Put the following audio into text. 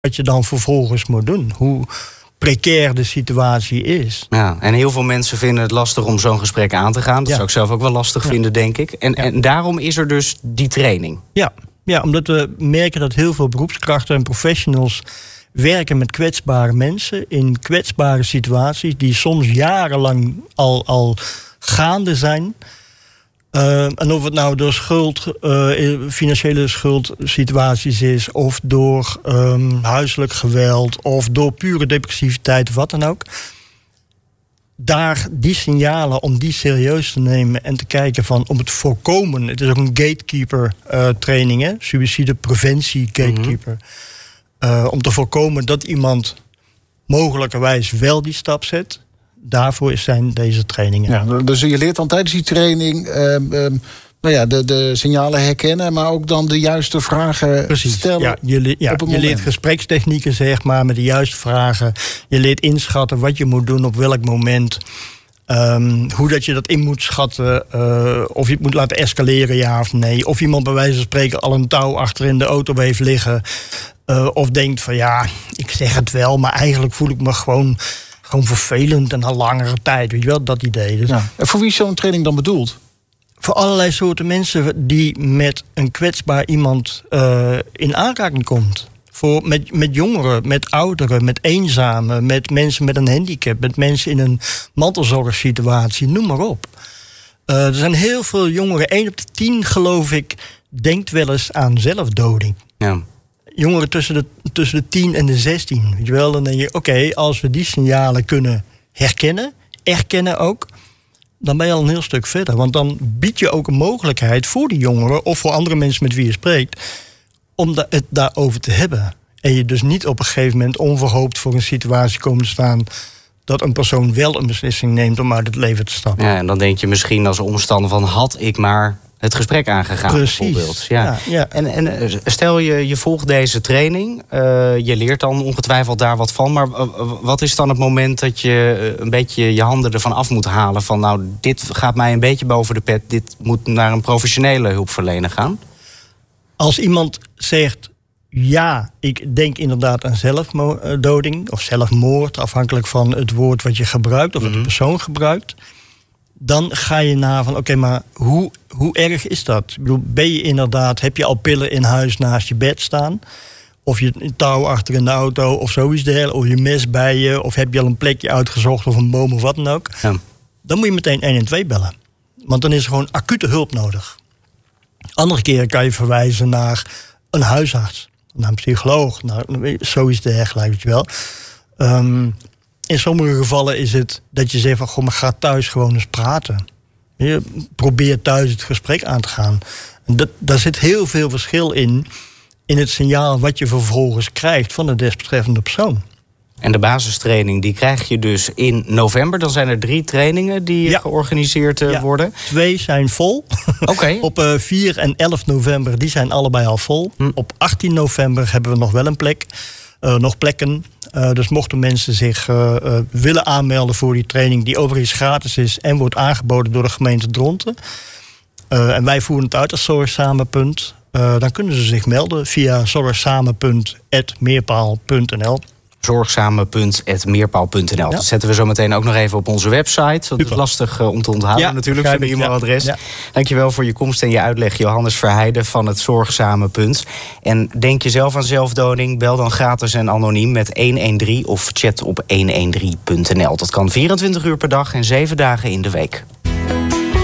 wat je dan vervolgens moet doen. Hoe precair de situatie is. Ja, en heel veel mensen vinden het lastig om zo'n gesprek aan te gaan. Dat zou ik zelf ook wel lastig vinden, denk ik. En daarom is er dus die training. Ja, omdat we merken dat heel veel beroepskrachten en professionals werken met kwetsbare mensen in kwetsbare situaties die soms jarenlang al gaande zijn. En of het nou door financiële schuldsituaties is, of door huiselijk geweld, of door pure depressiviteit, of wat dan ook. Die signalen om die serieus te nemen en te kijken om het voorkomen. Het is ook een gatekeeper training, hè? Suïcidepreventie gatekeeper. Om te voorkomen dat iemand mogelijkerwijs wel die stap zet. Daarvoor zijn deze trainingen. Ja, dus je leert dan tijdens die training de signalen herkennen, maar ook dan de juiste vragen stellen. Ja, je leert gesprekstechnieken, zeg maar, met de juiste vragen. Je leert inschatten wat je moet doen op welk moment. Hoe dat je dat in moet schatten. Of je het moet laten escaleren, ja of nee. Of iemand bij wijze van spreken al een touw achter in de auto heeft liggen. Of denkt van ik zeg het wel, maar eigenlijk voel ik me gewoon vervelend en al langere tijd. Weet je wel, dat idee. Dus. Ja. En voor wie is zo'n training dan bedoeld? Voor allerlei soorten mensen die met een kwetsbaar iemand in aanraking komt. Met jongeren, met ouderen, met eenzamen, met mensen met een handicap, met mensen in een mantelzorgsituatie, noem maar op. Er zijn heel veel jongeren, 1 op de 10 geloof ik, denkt wel eens aan zelfdoding. Ja. Jongeren tussen de 10 en de 16. Weet je wel, dan denk je, oké, als we die signalen kunnen erkennen ook, dan ben je al een heel stuk verder. Want dan bied je ook een mogelijkheid voor die jongeren of voor andere mensen met wie je spreekt, om het daarover te hebben. En je dus niet op een gegeven moment onverhoopt voor een situatie komen te staan dat een persoon wel een beslissing neemt om uit het leven te stappen. Ja, en dan denk je misschien als omstander van, had ik maar het gesprek aangegaan. Precies. Bijvoorbeeld. Ja. En stel je volgt deze training. Je leert dan ongetwijfeld daar wat van. Maar wat is dan het moment dat je een beetje je handen ervan af moet halen? Van dit gaat mij een beetje boven de pet. Dit moet naar een professionele hulpverlener gaan. Als iemand zegt, ik denk inderdaad aan zelfdoding of zelfmoord, afhankelijk van het woord wat je gebruikt of wat de persoon gebruikt, dan ga je na van, oké, maar hoe erg is dat? Ik bedoel, heb je al pillen in huis naast je bed staan? Of je een touw achter in de auto of zoiets dergelijks, of je mes bij je, of heb je al een plekje uitgezocht of een boom of wat dan ook? Ja. Dan moet je meteen 112 bellen. Want dan is er gewoon acute hulp nodig. Andere keren kan je verwijzen naar een huisarts, naar een psycholoog, naar zoiets dergelijks, weet je wel. In sommige gevallen is het dat je zegt van, maar ga thuis gewoon eens praten. Je probeert thuis het gesprek aan te gaan. En daar zit heel veel verschil in het signaal wat je vervolgens krijgt van de desbetreffende persoon. En de basistraining die krijg je dus in november. Dan zijn er 3 trainingen die georganiseerd worden. 2 zijn vol. Okay. Op 4 en 11 november, die zijn allebei al vol. Op 18 november hebben we nog wel een plek. Nog plekken. Dus mochten mensen zich willen aanmelden voor die training, die overigens gratis is en wordt aangeboden door de gemeente Dronten. En wij voeren het uit als Zorgsamen. Dan kunnen ze zich melden via zorgsamen.meerpaal.nl. Zorgsamen.meerpaal.nl. Ja. Dat zetten we zo meteen ook nog even op onze website. Dat is lastig om te onthouden natuurlijk, zo'n e-mailadres. Ja. Dankjewel voor je komst en je uitleg, Johannes Verheijden van het Zorgsamen. En denk je zelf aan zelfdoding? Bel dan gratis en anoniem met 113 of chat op 113.nl. Dat kan 24 uur per dag en 7 dagen in de week.